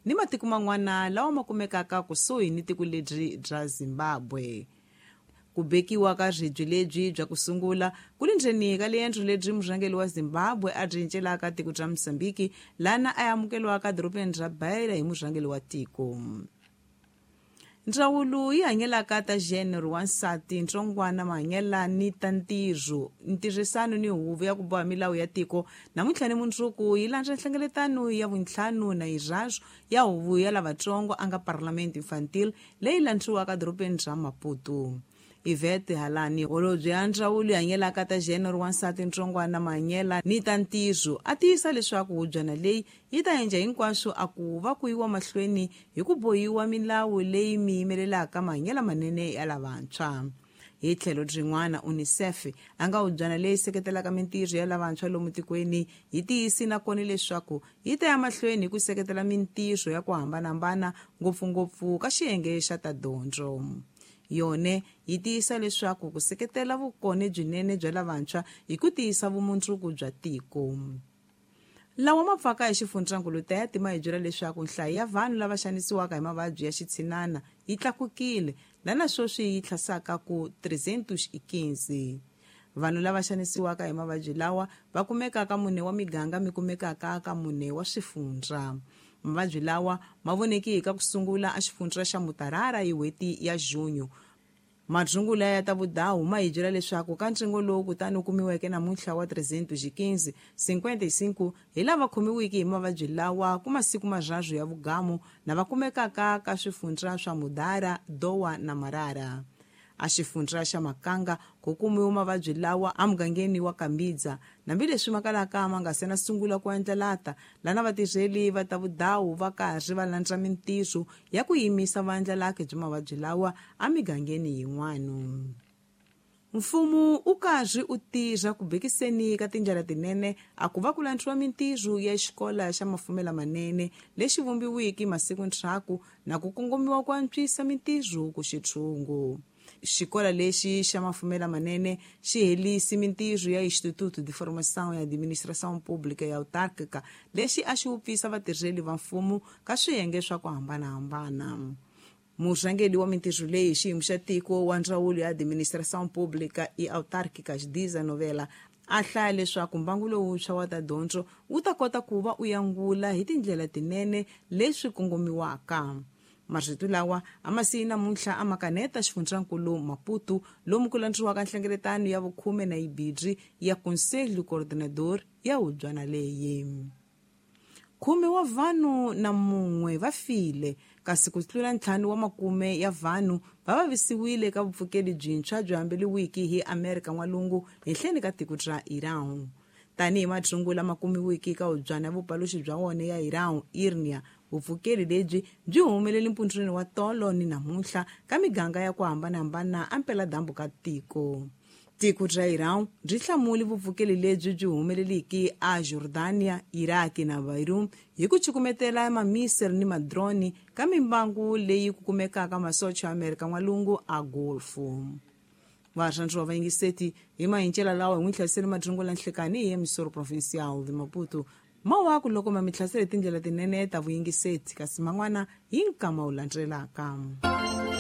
ni matiko man'wana lawa ma kumekaka kusuhi ni tiko lebyi bya Zimbabwe. Ku bekiwa ka ribye lebyi bya kusungula kuli ndzeni ka liyendlo lebyi murhangeli wa Zimbabwe a byi encelaka tiko bya Mozambiki lana a amukeliwaka dorobeni ra Beira hi murhangeli wa tiko. Ndzawulo yi hanyelaka ta January wa nsati ntsongwana mahanyela ni ta ntirhisano ni huvo ya ku boha milawu ya tiko namuntlha ni mundzuku yi landza nhlengeletano ya vuntlhanu na yirhazo ya huvo ya lavatsongo anga Parliament Infantil leyi lantshiwaka dorobeni ra Maputo. Yvette Halani holobye ya ndzawulo yi hanyelaka ta January wa nsati ntsongwana mahanyela ni ta ntirho a tiyisa leswaku hubyana leyi yi ta endla hinkwaswo a ku va ku yiwa mahlweni hi ku bohiwa milawu leyi mi yimelelaka mahanyela manene ya lavantshwa. Hi tlhelo rin'wana UNICEF a nga hubyana leyi seketelaka mintirho ya lavantshwa lomu tikweni yi tiyisi nakona leswaku yi ta ya mahlweni hi ku seketela mintirho ya ku hambanahambana ngopfungopfu ka xiyenge xa ta dyondzo. Yone yi tiyisa leswaku ku seketela vukone byinene bya lavantshwa hi ku tiyisa vumundzuku bya tiko. Lawa ma pfaka hi xifundzankulu ta ya tima hi byela leswaku nhlayo ya vanhu lava xanisiwaka hi mavabyi ya xitshinana yi tlakukile lana sweswi yi thlasaka ku 315. Vanhu lava xanisiwaka hi mavabyi lawa va kumekaka mune wa miganga mi kumekaka ka mune wa swifundza. Mavabyi lawa ma voneki hi ka ku sungula a xifundza xa Mutarara hi n'hweti ya Junyo. Madzungula ya ta vudahu ma hi byela leswaku ka ntsengo lowu kutani kumiweke namuntlha wa 315 55 hi lava khomiwiki hi mavabyi lawa ku masiku mazhazo ya vugamu na va kumekaka ka swifundza swa Mudara, Dowa na Marara. A xifundza xa Makanga ku kumiwa mavabyi lawa a mugangeni wa Kambidza nambileswi makalaka ma nga se na sungula ku endlelata lana vatirheli va ta vudahu va karhi va landza mintirho ya ku yimisa vaendlelaka bya mavabyi lawa a migangeni yin'wana. Mfumo u karhi u tirha ku bekiseni ka tindlela tinene a ku va ku lantshiwa mintirho ya xikola xa Mafumela Manene lexi vumbiwiki masiku nthraku na ku kongomiwa ku antswisa mintirho ku xitshungu. Xikola lexi xa Mafumela Manene xi helisi mintirho ya Instituto de Formação e Administração Pública e Autárquica lexi a xi upfisa vatirheli va mfumo ka swiyenge swa ku hambanahambana. Murhangeli wa mintirho leyi xiyimo xa tiko wa ndzawulo ya Administração Pública e Autárquica Diza Novela a hlaya leswaku mbangu lowuntshwa wa ta dyondzo wu ta kota ku va u yangula hi tindlela tinene leswi kongomiwaka. Marito lawa a ma siyi namuntlha a makaneta xifundzankulu Maputo lomu ku lantshiwaka nhlengeletano ya vukhume na yibidri ya Conselho Coordenador ya hubyana leyi. 10 wa vanhu na mun'we va file kasi ku tlula 5 wa makume ya vanhu va vavisiwile ka vupfukeli byintshwa byi hambeliwiki hi Amerika N'walungu henhleni ka tiko ra Iran. Tanihi madzungu lama kumiwiki ka hubyana ya vupaluxi bya wona ya Iran Irnia, vupfukeli lebyi byi humelele mpundzuweni wa tolo ni namuntlha ka miganga ya ku hambanahambana ampela dambu ka tiko. Tiko ra Iran byi hlamuli vupfukeli lebyi byi humeleliki a Jordania, Iraki na Bahrain hi ku cukumetela mamisiri ni madroni ka mimbangu leyi ku kumekaka masocha ya Amerika N'walungu a Golfu. Varhandziwa vayingiseti hi mahincela lawa hi n'wi hlaseri madzungula nhlekani hi emisoro provincial de Maputo mawaku loko ma mi hlaseri tindlela tinene ta vuyingiseti kasi man'wana hi nkama wu landzelaka.